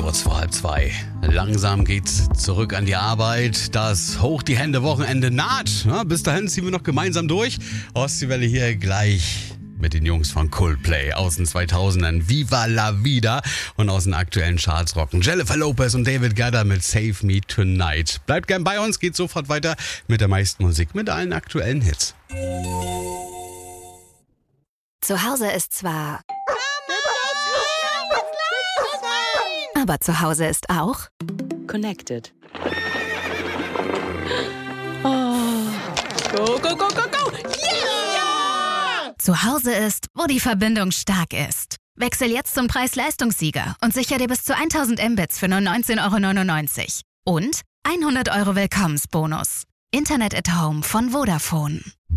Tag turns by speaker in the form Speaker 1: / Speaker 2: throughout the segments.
Speaker 1: kurz vor 1:30. Langsam geht's zurück an die Arbeit. Das Hoch die Hände Wochenende naht. Ja, bis dahin ziehen wir noch gemeinsam durch. Ostseewelle hier gleich mit den Jungs von Coldplay aus den 2000ern. Viva la Vida und aus den aktuellen Charts rocken Jennifer Lopez und David Guetta mit Save Me Tonight. Bleibt gern bei uns, geht sofort weiter mit der meisten Musik, mit allen aktuellen Hits.
Speaker 2: Zu Hause ist zwar... Aber zu Hause ist auch...
Speaker 3: Connected. Oh. Go, go, go, go, go! Yeah!
Speaker 2: Zu Hause ist, wo die Verbindung stark ist. Wechsel jetzt zum Preis-Leistungssieger und sicher dir bis zu 1000 Mbits für nur 19,99 € und 100 € Willkommensbonus. Internet at Home von Vodafone.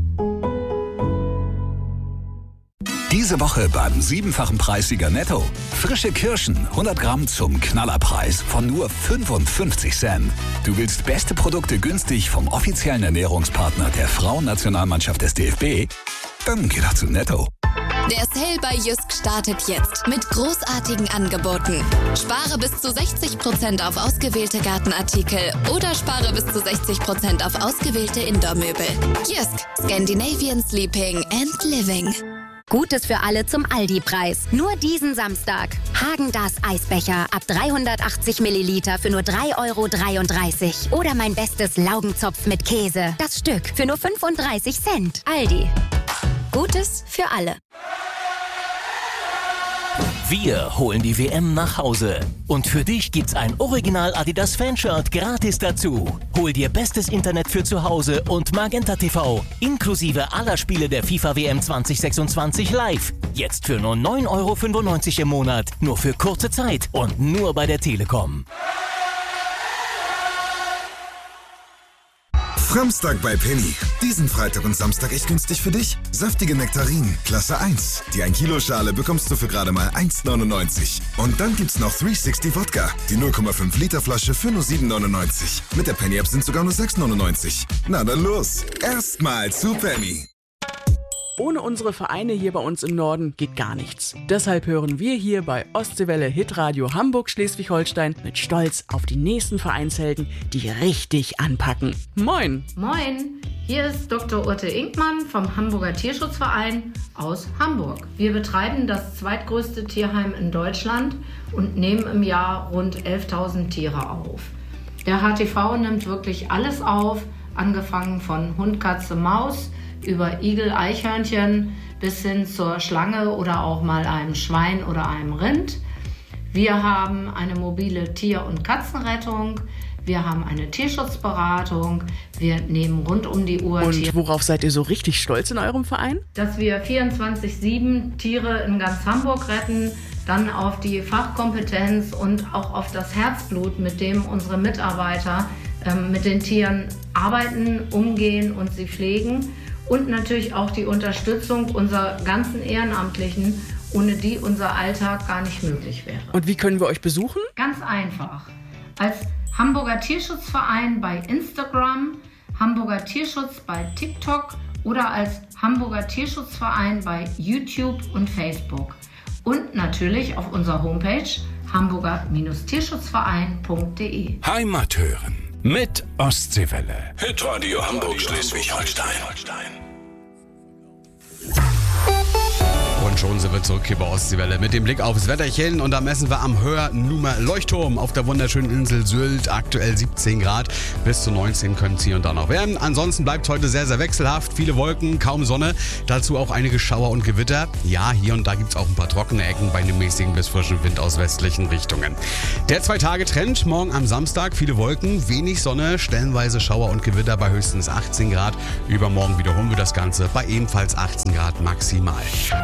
Speaker 4: Diese Woche beim 7-fachen Preissieger Netto. Frische Kirschen, 100 Gramm zum Knallerpreis von nur 55 Cent. Du willst beste Produkte günstig vom offiziellen Ernährungspartner der Frauennationalmannschaft des DFB? Dann geh doch zu Netto.
Speaker 5: Der Sale bei Jysk startet jetzt mit großartigen Angeboten. Spare bis zu 60% auf ausgewählte Gartenartikel oder spare bis zu 60% auf ausgewählte Indoor-Möbel. Jysk, Scandinavian Sleeping and Living.
Speaker 6: Gutes für alle zum Aldi-Preis. Nur diesen Samstag. Häagen-Dazs Eisbecher ab 380 Milliliter für nur 3,33 €. Oder mein bestes Laugenzopf mit Käse. Das Stück für nur 35 Cent. Aldi. Gutes für alle.
Speaker 7: Wir holen die WM nach Hause. Und für dich gibt's ein Original Adidas Fanshirt gratis dazu. Hol dir bestes Internet für zu Hause und Magenta TV. Inklusive aller Spiele der FIFA WM 2026 live. Jetzt für nur 9,95 € im Monat. Nur für kurze Zeit und nur bei der Telekom.
Speaker 8: Framstag bei Penny. Diesen Freitag und Samstag echt günstig für dich. Saftige Nektarinen, Klasse 1. Die 1 Kilo Schale bekommst du für gerade mal 1,99 €. Und dann gibt's noch 360 Wodka. Die 0,5 Liter Flasche für nur 7,99 €. Mit der Penny App sind sogar nur 6,99 €. Na dann los. Erstmal zu Penny.
Speaker 3: Ohne unsere Vereine hier bei uns im Norden geht gar nichts. Deshalb hören wir hier bei Ostseewelle Hitradio Hamburg-Schleswig-Holstein mit Stolz auf die nächsten Vereinshelden, die richtig anpacken. Moin!
Speaker 9: Moin! Hier ist Dr. Urte Inkmann vom Hamburger Tierschutzverein aus Hamburg. Wir betreiben das zweitgrößte Tierheim in Deutschland und nehmen im Jahr rund 11.000 Tiere auf. Der HTV nimmt wirklich alles auf, angefangen von Hund, Katze, Maus, über Igel, Eichhörnchen bis hin zur Schlange oder auch mal einem Schwein oder einem Rind. Wir haben eine mobile Tier- und Katzenrettung. Wir haben eine Tierschutzberatung. Wir nehmen rund um die Uhr
Speaker 3: Und worauf seid ihr so richtig stolz in eurem Verein?
Speaker 9: Dass wir 24/7 Tiere in ganz Hamburg retten, dann auf die Fachkompetenz und auch auf das Herzblut, mit dem unsere Mitarbeiter mit den Tieren arbeiten, umgehen und sie pflegen. Und natürlich auch die Unterstützung unserer ganzen Ehrenamtlichen, ohne die unser Alltag gar nicht möglich wäre.
Speaker 3: Und wie können wir euch besuchen?
Speaker 9: Ganz einfach. Als Hamburger Tierschutzverein bei Instagram, Hamburger Tierschutz bei TikTok oder als Hamburger Tierschutzverein bei YouTube und Facebook. Und natürlich auf unserer Homepage hamburger-tierschutzverein.de.
Speaker 10: Heimat hören mit Ostseewelle. Hitradio Hamburg-Schleswig-Holstein.
Speaker 1: Und schon sind wir zurück hier bei Ostseewelle mit dem Blick aufs Wetterchen und da messen wir am Hörnumer Leuchtturm auf der wunderschönen Insel Sylt. Aktuell 17 Grad, bis zu 19 können es hier und da noch werden. Ansonsten bleibt heute sehr, sehr wechselhaft, viele Wolken, kaum Sonne, dazu auch einige Schauer und Gewitter. Ja, hier und da gibt es auch ein paar trockene Ecken bei einem mäßigen bis frischen Wind aus westlichen Richtungen. Der 2-Tage-Trend, morgen am Samstag viele Wolken, wenig Sonne, stellenweise Schauer und Gewitter bei höchstens 18 Grad. Übermorgen wiederholen wir das Ganze bei ebenfalls 18 Grad maximal.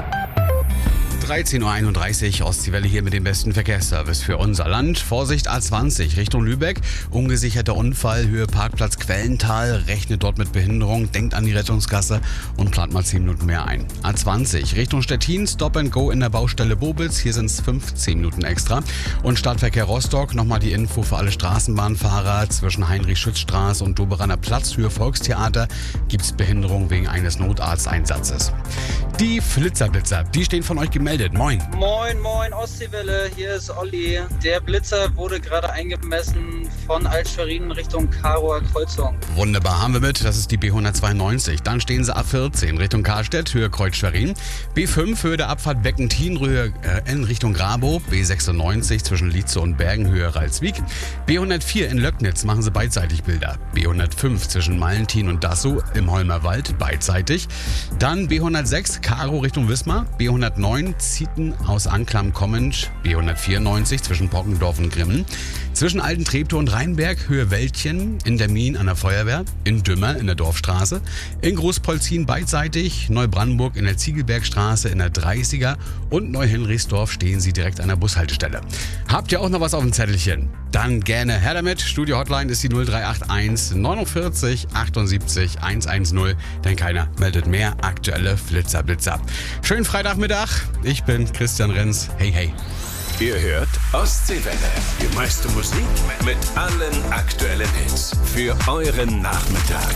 Speaker 1: 13:31 Uhr, Ostseewelle hier mit dem besten Verkehrsservice für unser Land. Vorsicht A20 Richtung Lübeck, ungesicherter Unfall, Höhe Parkplatz Quellental, rechnet dort mit Behinderung, denkt an die Rettungskasse und plant mal 10 Minuten mehr ein. A20 Richtung Stettin, Stop and Go in der Baustelle Bobitz, hier sind es 15 Minuten extra. Und Stadtverkehr Rostock, nochmal die Info für alle Straßenbahnfahrer, zwischen Heinrich-Schütz-Straße und Doberaner Platz, Höhe Volkstheater, gibt es Behinderung wegen eines Notarzteinsatzes. Die Flitzerblitzer, die stehen von euch gemeldet gemeldet. Moin.
Speaker 11: Moin, Ostseewelle, hier ist Olli. Der Blitzer wurde gerade eingemessen von Altschwerin Richtung Karower Kreuzung.
Speaker 1: Wunderbar, haben wir mit. Das ist die B192. Dann stehen sie A14 Richtung Karstedt, Höhe Kreuz Schwerin. B5 Höhe der Abfahrt Beckentien, Höhe in Richtung Grabow. B96 zwischen Lietze und Bergen, Höhe Ralswiek. B104 in Löcknitz machen sie beidseitig Bilder. B105 zwischen Mallentin und Dassow im Holmer Wald, beidseitig. Dann B106 Karo Richtung Wismar. B109 Zieten aus Anklam kommend. B194 zwischen Pockendorf und Grimmen. Zwischen Alten Treptow und Rheinberg, Höhe Wäldchen, in der Mien an der Feuerwehr, in Dümmer in der Dorfstraße, in Großpolzin beidseitig, Neubrandenburg in der Ziegelbergstraße in der 30er und Neuhenrichsdorf stehen sie direkt an der Bushaltestelle. Habt ihr auch noch was auf dem Zettelchen? Dann gerne her damit. Studio Hotline ist die 0381 49 78 110, denn keiner meldet mehr aktuelle Blitzer. Schönen Freitagmittag, ich bin Christian Renz. Hey.
Speaker 10: Ihr hört Ostseewelle. Die meiste Musik mit allen aktuellen Hits. Für euren Nachmittag.